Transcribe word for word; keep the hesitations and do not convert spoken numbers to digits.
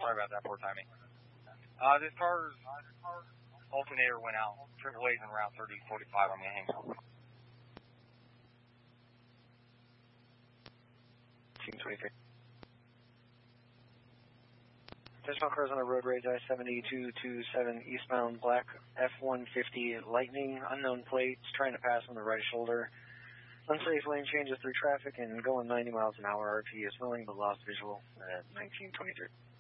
Sorry about that, poor timing. Uh, this car's alternator went out. Triple A's en route thirty forty-five. I'm going to hang on. Team twenty-three. Additional cars on the road rage I seventy two twenty-seven eastbound black F one fifty Lightning, unknown plates, trying to pass on the right shoulder. Unsafe lane changes through traffic and going ninety miles an hour. R P is filling, but lost visual at nineteen twenty-three.